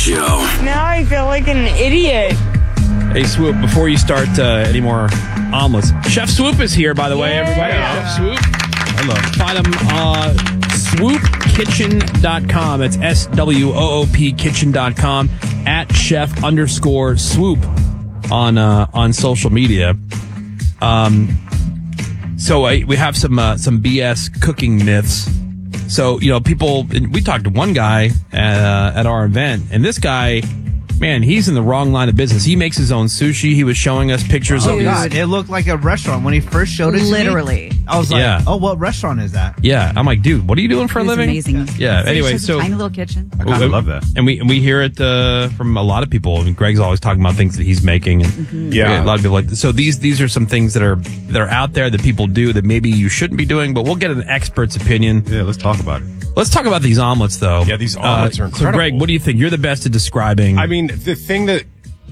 Show. Now I feel like an idiot. Hey, Swoop, before you start any more omelets, Chef Swoop is here, by the way, everybody. Chef Swoop. Hello. Find him swoopkitchen.com. It's SWOOP kitchen.com at chef_swoop on social media. So we have some BS cooking myths. So, people, we talked to one guy at our event, and this guy, man, he's in the wrong line of business. He makes his own sushi. He was showing us pictures of God, it looked like a restaurant when he first showed it to Literally. me. I was like, oh, what restaurant is that? Yeah. I'm like, dude, what are you doing for a living? Amazing. Yeah. So Anyway, it's just a tiny little kitchen. I kind of love that. And we hear it from a lot of people. I mean, Greg's always talking about things that he's making. And Yeah. a lot of people like this. So these are some things that are out there that people do that maybe you shouldn't be doing, but we'll get an expert's opinion. Yeah, let's talk about it. Let's talk about these omelets, though. Yeah, these omelets are incredible. So, Greg, what do you think? You're the best at describing. I mean, the thing that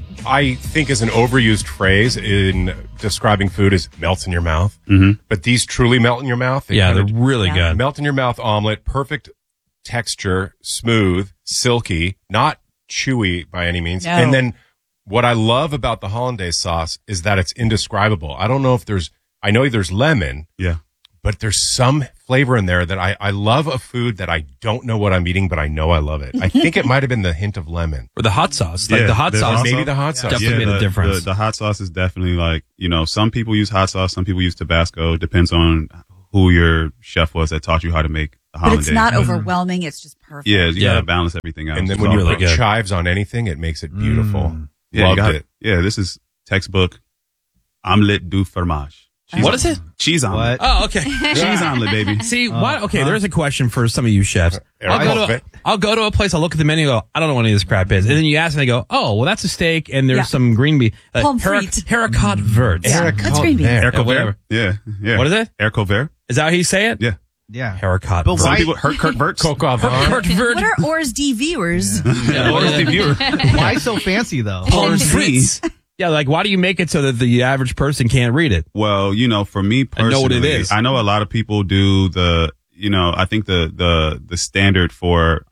I think is an overused phrase in describing food is melts in your mouth. Mm-hmm. But these truly melt in your mouth. they're kinda really good. Melt in your mouth omelet, perfect texture, smooth, silky, not chewy by any means. No. And then what I love about the hollandaise sauce is that it's indescribable. I don't know if I know there's lemon. Yeah. But there's some flavor in there that I love a food that I don't know what I'm eating, but I know I love it. I think it might have been the hint of lemon. Or the hot sauce. Yeah, Like the hot sauce. Maybe the hot sauce. Definitely made a difference. The hot sauce is definitely like, some people use hot sauce, some people use Tabasco. Depends on who your chef was that taught you how to make the But hollandaise. it's not overwhelming. It's just perfect. Yeah, you gotta balance everything out. And then It's when you all put perfect. chives on anything, it makes it beautiful. Yeah, Loved it. Yeah, this is textbook omelette du fromage. What is it? Cheese omelet. Oh, okay. Cheese omelet, baby. See, what? Okay, there's a question for some of you chefs. I'll go to a place, I'll look at the menu and go, I don't know what any of this crap is. And then you ask and they go, oh, well, that's a steak and there's some green beef. Pommes frites. Haricot vert. Yeah, that's green beans. Haricot whatever. vert. Yeah. What is it? Haricot vert. Is that how you say it? Yeah. Yeah. Haricot But vert. Some why- people, Kurt Verts. Haricot vert. What are ORSD viewers? What is the viewer? Why so fancy, though? Pommes frites. frites. Yeah, like why do you make it so that the average person can't read it? Well, for me personally, I know what it is. I know a lot of people do I think the standard for,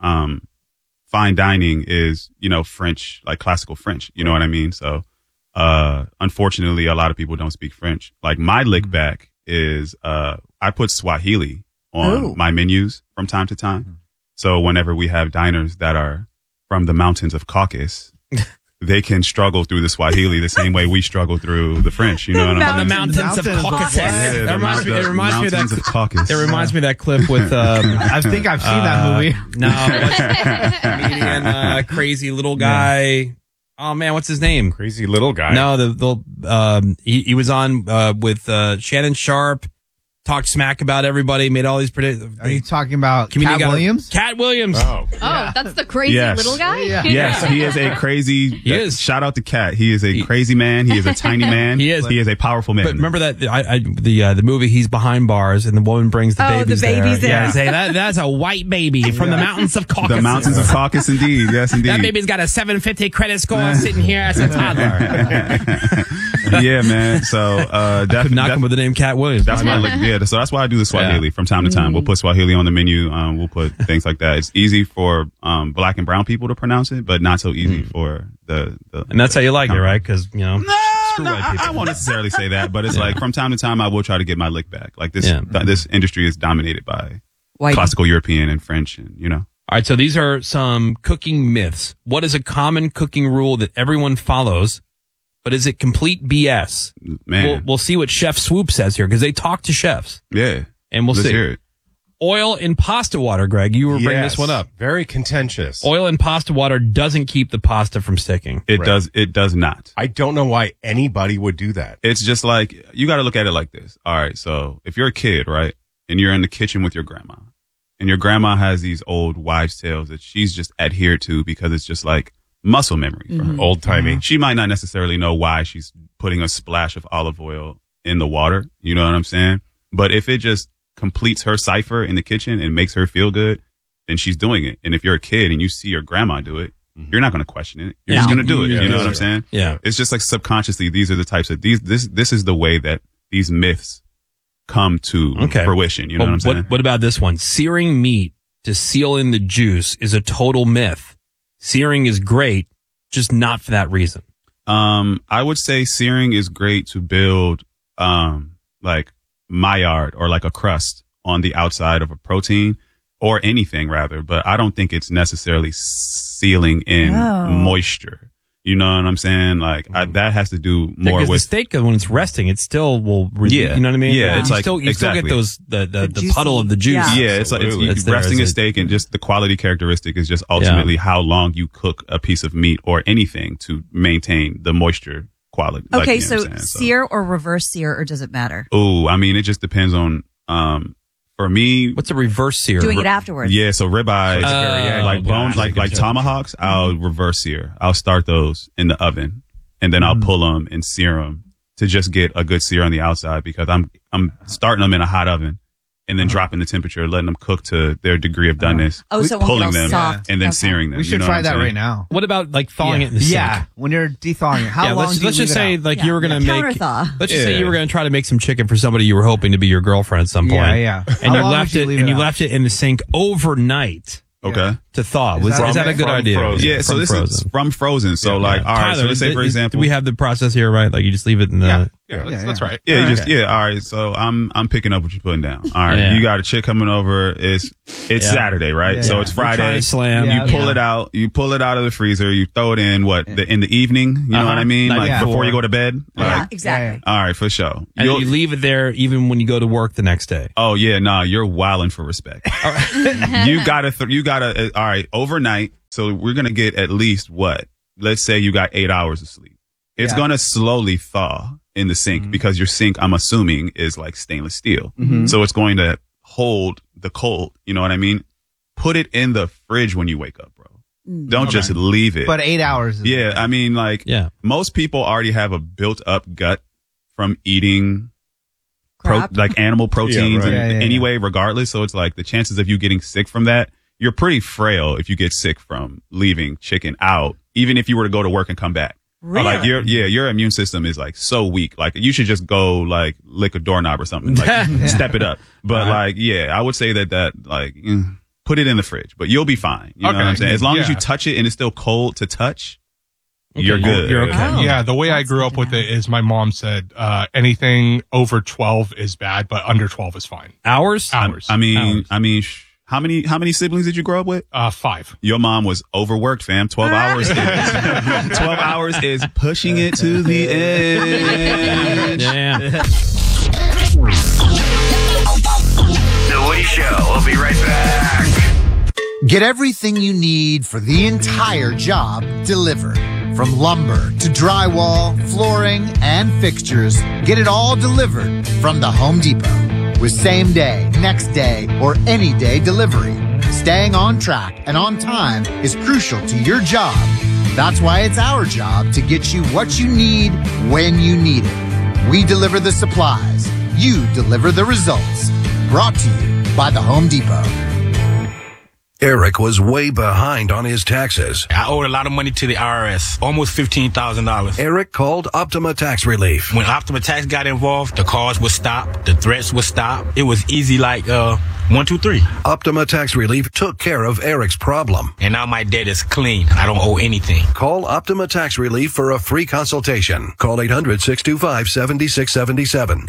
fine dining is, French, like classical French. You know what I mean? So, unfortunately, a lot of people don't speak French. Like my lick back is, I put Swahili on my menus from time to time. So whenever we have diners that are from the mountains of Caucasus, they can struggle through the Swahili the same way we struggle through the French. You know what I mean? The mountains of Caucasus. Yeah, That reminds me of mountains of Caucasus. It reminds me of that clip with. I think I've seen that movie. Comedian, crazy little guy. Oh man, what's his name? Crazy little guy. No, he was on with Shannon Sharp. Talked smack about everybody, made all these predictions. Are you talking about Cat Williams? Cat Williams. Oh, that's the crazy little guy? Yeah. Yes, he is a crazy. He is. Shout out to Cat. He is a crazy man. He is a tiny man. He is. He is a powerful man. But remember that the movie He's Behind Bars and the woman brings the babies there. Yeah, say that's a white baby from the mountains of Caucasus. The mountains of Caucasus, indeed. Yes, indeed. That baby's got a 750 credit score sitting here as a toddler. Yeah, man. So Could knock him with the name Cat Williams. That's my so that's why I do the Swahili from time to time. We'll put Swahili on the menu. We'll put things like that. It's easy for black and brown people to pronounce it, but not so easy for the. And that's how you like it, right? Because screw white people. I won't necessarily say that, but it's like from time to time I will try to get my lick back. Like this industry is dominated by classical European and French, and All right, so these are some cooking myths. What is a common cooking rule that everyone follows? But is it complete BS? Man, we'll see what Chef Swoop says here because they talk to chefs. Yeah, and we'll Let's see. Hear it. Oil in pasta water, Greg. You were bringing this one up. Very contentious. Oil in pasta water doesn't keep the pasta from sticking. It does. It does not. I don't know why anybody would do that. It's just like you got to look at it like this. All right, so if you're a kid, right, and you're in the kitchen with your grandma, and your grandma has these old wives' tales that she's just adhered to because it's just like muscle memory for her. Old timey. She might not necessarily know why she's putting a splash of olive oil in the water. You know what I'm saying? But if it just completes her cipher in the kitchen and makes her feel good, then she's doing it. And if you're a kid and you see your grandma do it, you're not going to question it. You're just going to do it. You know what I'm saying? Yeah. It's just like subconsciously, these are the types of this is the way that these myths come to fruition. You know what I'm saying? What about this one? Searing meat to seal in the juice is a total myth. searing is great, just not for that reason. I would say searing is great to build, like Maillard or like a crust on the outside of a protein or anything rather, but I don't think it's necessarily sealing in moisture. You know what I'm saying? Like that has to do more with the steak when it's resting. It still will. You know what I mean? Yeah, it's like still get those the puddle of the juice. Yeah, it's like it's resting a steak, and just the quality characteristic is just ultimately how long you cook a piece of meat or anything to maintain the moisture quality. Okay, like, so sear or reverse sear, or does it matter? Oh, I mean, it just depends on. For me, what's a reverse sear? Doing it afterwards. Yeah, so ribeyes, like bones, like tomahawks, I'll reverse sear. I'll start those in the oven, and then I'll pull them and sear them to just get a good sear on the outside, because I'm starting them in a hot oven and then dropping the temperature, letting them cook to their degree of doneness, so pulling them soft. and then searing them. We should try that right now. What about like thawing it in the sink? Yeah, when you're thawing it, how long? Let's just say like you were gonna make. Counter-thaw. Let's just say you were gonna try to make some chicken for somebody you were hoping to be your girlfriend at some point. Yeah. And you left it, and you left it in the sink overnight. Okay. To thaw. Is that a good idea? Frozen. Yeah, so this is from frozen. So like, all right, Tyler, so let's say for example, do we have the process here, right? Like you just leave it in the. That's right. Yeah, all right. So I'm picking up what you're putting down. All right, you got a chick coming over. It's Saturday, right? Yeah, so it's Friday. Slam. You pull it out. You pull it out of the freezer. You throw it in in the evening. You know what I mean? Like before you go to bed. Yeah, exactly. All right, for sure. And you leave it there even when you go to work the next day. Oh yeah, nah, you're wilding for respect. You gotta. All right, overnight. So we're gonna get at least what? Let's say you got 8 hours of sleep. It's gonna slowly thaw in the sink because your sink, I'm assuming, is like stainless steel. So it's going to hold the cold. You know what I mean? Put it in the fridge when you wake up, bro. Don't just leave it. But 8 hours. I mean, like, most people already have a built up gut from eating like animal proteins anyway, regardless. So it's like the chances of you getting sick from that, you're pretty frail if you get sick from leaving chicken out, even if you were to go to work and come back. Really? Like your immune system is like so weak. Like you should just go like lick a doorknob or something. Like step it up. But like, I would say that like put it in the fridge, but you'll be fine. You know what I'm saying? As long as you touch it and it's still cold to touch, you're good. You're okay. Oh, yeah, the way I grew up with it is my mom said anything over 12 is bad, but under 12 is fine. Hours? I mean, how many siblings did you grow up with? 5. Your mom was overworked, fam. 12 hours is 12 hours is pushing it to the edge. Yeah. The Woody Show. We'll be right back. Get everything you need for the entire job delivered. From lumber to drywall, flooring, and fixtures, get it all delivered from the Home Depot. With same day, next day, or any day delivery. Staying on track and on time is crucial to your job. That's why it's our job to get you what you need when you need it. We deliver the supplies. You deliver the results. Brought to you by the Home Depot. Eric was way behind on his taxes. I owed a lot of money to the IRS, almost $15,000. Eric called Optima Tax Relief. When Optima Tax got involved, the calls would stop, the threats would stop. It was easy like 1, 2, 3. Optima Tax Relief took care of Eric's problem. And now my debt is clean. I don't owe anything. Call Optima Tax Relief for a free consultation. Call 800-625-7677.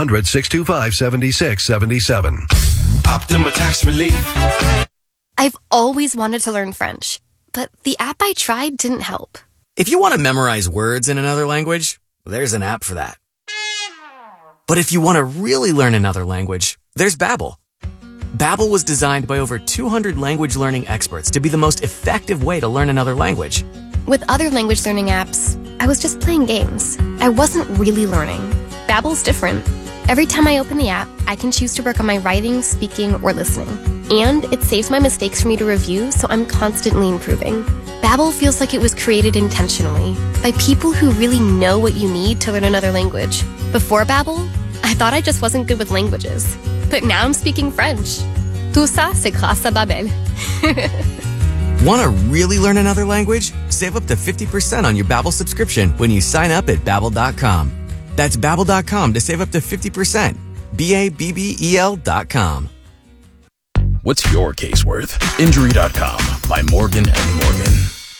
800-625-7677. Optima Tax Relief. I've always wanted to learn French, but the app I tried didn't help. If you want to memorize words in another language, there's an app for that. But if you want to really learn another language, there's Babbel. Babbel was designed by over 200 language learning experts to be the most effective way to learn another language. With other language learning apps, I was just playing games. I wasn't really learning. Babbel's different. Every time I open the app, I can choose to work on my writing, speaking, or listening. And it saves my mistakes for me to review, so I'm constantly improving. Babbel feels like it was created intentionally by people who really know what you need to learn another language. Before Babbel, I thought I just wasn't good with languages. But now I'm speaking French. Tout ça, c'est grâce à Babbel. Want to really learn another language? Save up to 50% on your Babbel subscription when you sign up at Babbel.com. That's Babbel.com to save up to 50%. Babbel.com. What's your case worth? Injury.com by Morgan & Morgan.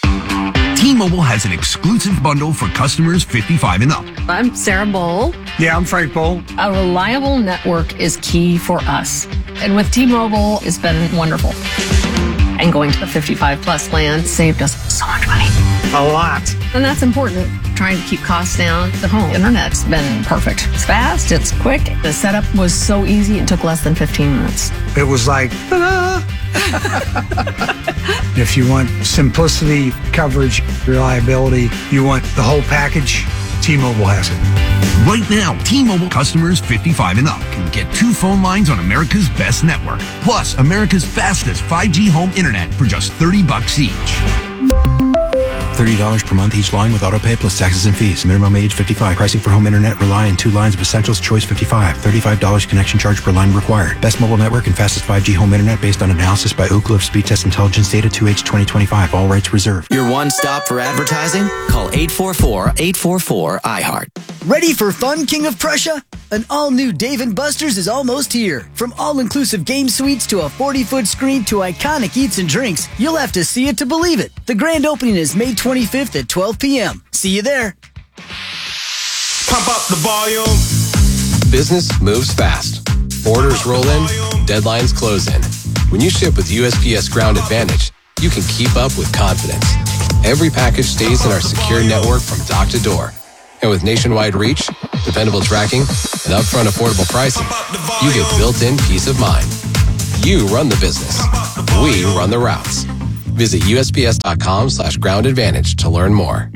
T-Mobile has an exclusive bundle for customers 55 and up. I'm Sarah Bowl. Yeah, I'm Frank Bowl. A reliable network is key for us. And with T-Mobile, it's been wonderful. And going to the 55 plus plan saved us so much money. A lot. And that's important. Trying to keep costs down. The home internet's been perfect. It's fast, it's quick. The setup was so easy, it took less than 15 minutes. It was like, ta-da! If you want simplicity, coverage, reliability, you want the whole package, T-Mobile has it. Right now, T-Mobile customers 55 and up can get 2 phone lines on America's best network, plus America's fastest 5G home internet for just $30 each. $30 per month each line with autopay plus taxes and fees. Minimum age 55. Pricing for home internet rely on 2 lines of Essentials Choice 55. $35 connection charge per line required. Best mobile network and fastest 5G home internet based on analysis by Ookla of Speed Test Intelligence data 2H 2025. All rights reserved. Your one stop for advertising? Call 844-844-iHeart. Ready for fun, King of Prussia? An all-new Dave & Buster's is almost here. From all-inclusive game suites to a 40-foot screen to iconic eats and drinks, you'll have to see it to believe it. The grand opening is May 25th at 12 p.m. See you there. Pump up the volume. Business moves fast. Orders roll in, deadlines close in. When you ship with USPS Ground Advantage, you can keep up with confidence. Every package stays in our secure network from dock to door. And with nationwide reach, dependable tracking, and upfront affordable pricing, you get built-in peace of mind. You run the business. We run the routes. Visit USPS.com/Ground Advantage to learn more.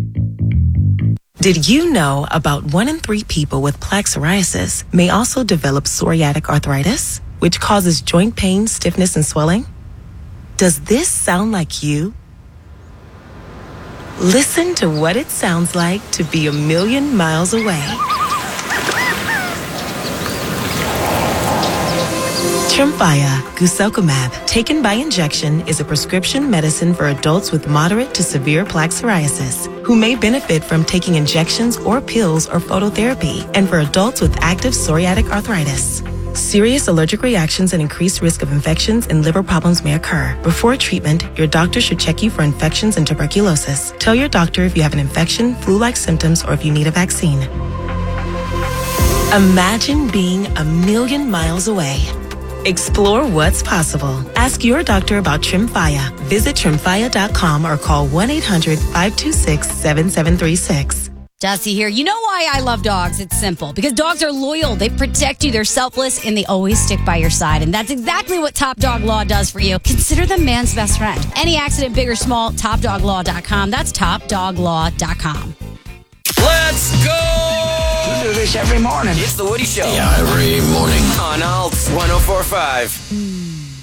Did you know about 1 in 3 people with plaque psoriasis may also develop psoriatic arthritis, which causes joint pain, stiffness, and swelling? Does this sound like you? Listen to what it sounds like to be a million miles away. Tremfya guselkumab, taken by injection, is a prescription medicine for adults with moderate to severe plaque psoriasis who may benefit from taking injections or pills or phototherapy, and for adults with active psoriatic arthritis. Serious allergic reactions and increased risk of infections and liver problems may occur. Before treatment, your doctor should check you for infections and tuberculosis. Tell your doctor if you have an infection, flu-like symptoms, or if you need a vaccine. Imagine being a million miles away. Explore what's possible. Ask your doctor about Tremfya. Visit Tremfya.com or call 1-800-526-7736. Dusty here. You know why I love dogs? It's simple. Because dogs are loyal. They protect you. They're selfless, and they always stick by your side. And that's exactly what Top Dog Law does for you. Consider them man's best friend. Any accident, big or small, TopDogLaw.com. That's TopDogLaw.com. Let's go! We do this every morning. It's the Woody Show. Yeah, every morning. On Alt 104.5.